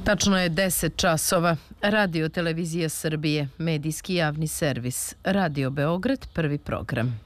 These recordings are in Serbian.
Tačno je 10 časova. Radio Televizija Srbije, medijski javni servis. Radio Beograd, prvi program.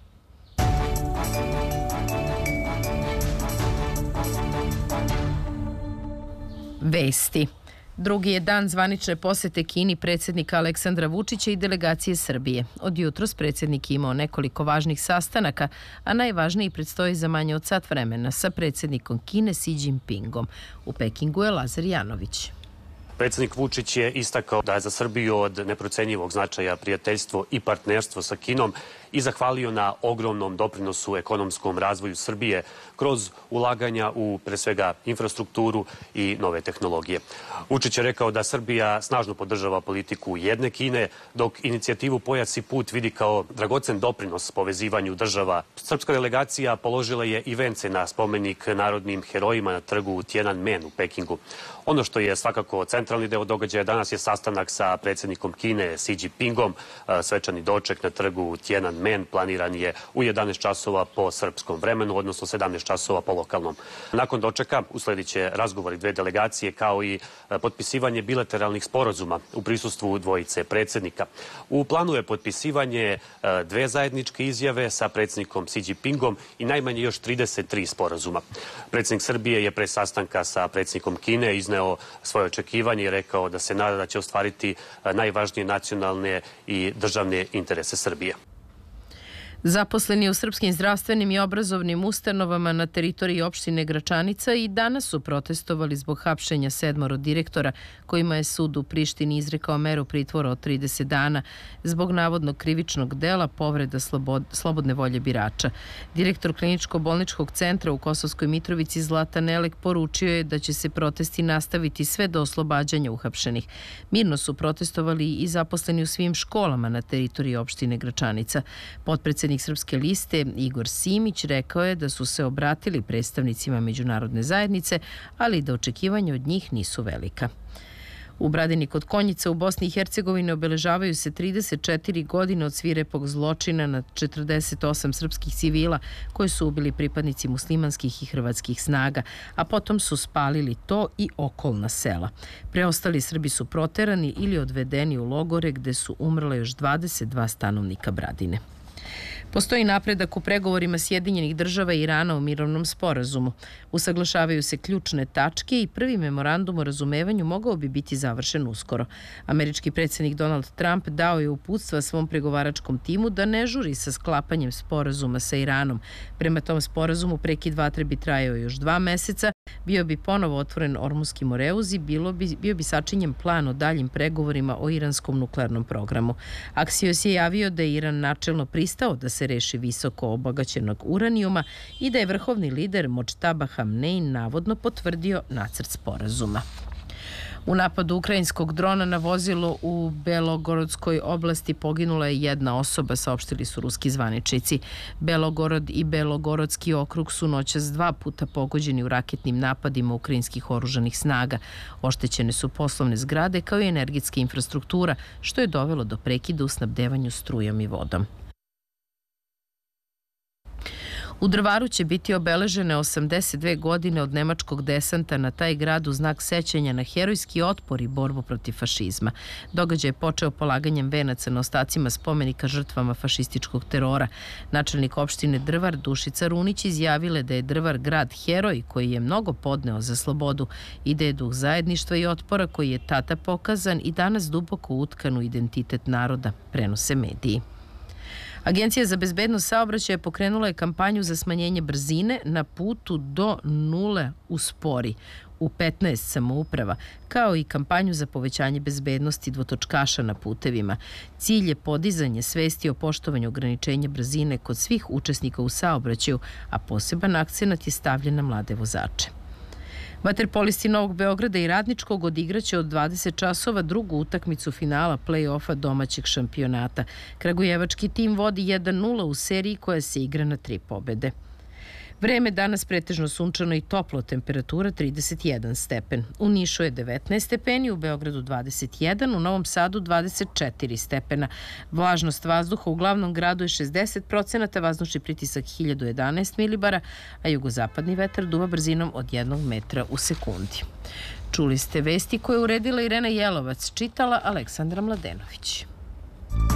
Vesti. Drugi je dan zvanične posete Kini predsjednika Aleksandra Vučića i delegacije Srbije. Od jutros predsjednik imao nekoliko važnih sastanaka, a najvažniji predstoji za manje od sat vremena sa predsjednikom Kine Xi Jinpingom. U Pekingu je Lazar Janović. Predsjednik Vučić je istakao da je za Srbiju od neprocenjivog značaja prijateljstvo i partnerstvo sa Kinom i zahvalio na ogromnom doprinosu ekonomskom razvoju Srbije kroz ulaganja u, pre svega, infrastrukturu i nove tehnologije. Vučić je rekao da Srbija snažno podržava politiku jedne Kine, dok inicijativu Pojas i put vidi kao dragocen doprinos povezivanju država. Srpska delegacija položila je i vence na spomenik narodnim herojima na trgu Tiananmen u Pekingu. Ono što je svakako centralni deo događaja danas je sastanak sa predsjednikom Kine Xi Jinpingom. Svečani doček na trgu Tiananmen planiran je u 11 časova po srpskom vremenu, odnosno 17 časova po lokalnom. Nakon dočeka usledit će razgovori dve delegacije kao i potpisivanje bilateralnih sporazuma u prisustvu dvojice predsjednika. U planu je potpisivanje dve zajedničke izjave sa predsjednikom Xi Jinpingom i najmanje još 33 sporazuma. Predsjednik Srbije je pre sastanka sa predsjednikom Kine izneo svoje očekivanje i rekao da se nada da će ostvariti najvažnije nacionalne i državne interese Srbije. Zaposleni u srpskim zdravstvenim i obrazovnim ustanovama na teritoriji opštine Gračanica i danas su protestovali zbog hapšenja 7 direktora kojima je sud u Prištini izrekao meru pritvora od 30 dana zbog navodnog krivičnog dela povreda slobodne volje birača. Direktor kliničko-bolničkog centra u Kosovskoj Mitrovici Zlatan Elek poručio je da će se protesti nastaviti sve do oslobađanja uhapšenih. Mirno su protestovali i zaposleni u svim školama na teritoriji opštine Gračanica. Potpredsednik Srpske liste Igor Simić rekao je da su se obratili predstavnicima međunarodne zajednice, ali da očekivanja od njih nisu velika. U Bradini kod Konjica u Bosni i Hercegovini obeležavaju se 34 godine od svirepog zločina nad 48 srpskih civila koji su ubili pripadnici muslimanskih i hrvatskih snaga, a potom su spalili to i okolna sela. Preostali Srbi su proterani ili odvedeni u logore gde su umrle još 22 stanovnika Bradine. Postoji napredak u pregovorima Sjedinjenih država i Irana o mirovnom sporazumu. Usaglašavaju se ključne tačke i prvi memorandum o razumevanju mogao bi biti završen uskoro. Američki predsjednik Donald Trump dao je uputstva svom pregovaračkom timu da ne žuri sa sklapanjem sporazuma sa Iranom. Prema tom sporazumu prekid vatre bi trajao još 2 meseca, bio bi ponovo otvoren Ormuski moreuz i bio bi sačinjen plan o daljim pregovorima o iranskom nuklearnom programu. Axios je javio da je Iran načelno pristao da se reši visoko obagaćenog uranijuma i da je vrhovni lider Modžtaba Hamnein navodno potvrdio nacrt sporazuma. U napadu ukrajinskog drona na vozilo u Belogorodskoj oblasti poginula je 1 osoba, saopštili su ruski zvaničnici. Belogorod i Belogorodski okrug su noćas 2 puta pogođeni u raketnim napadima ukrajinskih oružanih snaga. Oštećene su poslovne zgrade kao i energetska infrastruktura, što je dovelo do prekida u snabdevanju strujom i vodom. U Drvaru će biti obeležene 82 godine od nemačkog desanta na taj grad u znak sećanja na herojski otpor i borbu protiv fašizma. Događaj je počeo polaganjem venaca na ostacima spomenika žrtvama fašističkog terora. Načelnik opštine Drvar Dušica Runić izjavila da je Drvar grad heroj koji je mnogo podneo za slobodu i da je duh zajedništva i otpora koji je tada pokazan i danas duboko utkan u identitet naroda, prenose mediji. Agencija za bezbednost saobraćaja pokrenula je kampanju za smanjenje brzine na putu do 0 uspori u 15 samouprava, kao i kampanju za povećanje bezbednosti dvotočkaša na putevima. Cilj je podizanje svesti o poštovanju ograničenja brzine kod svih učesnika u saobraćaju, a poseban akcenat je stavljen na mlade vozače. Vaterpolisti Novog Beograda i Radničkog odigraće od 20 časova drugu utakmicu finala play-offa domaćeg šampionata. Kragujevački tim vodi 1-0 u seriji koja se igra na 3 pobede. Vreme danas pretežno sunčano i toplo, temperatura 31 stepen. U Nišu je 19 stepeni, u Beogradu 21, u Novom Sadu 24 stepena. Vlažnost vazduha u glavnom gradu je 60%, vazdušni pritisak 1011 milibara, a jugozapadni vetar duva brzinom od 1 metra u sekundi. Čuli ste vesti koje je uredila Irena Jelovac, čitala Aleksandra Mladenović.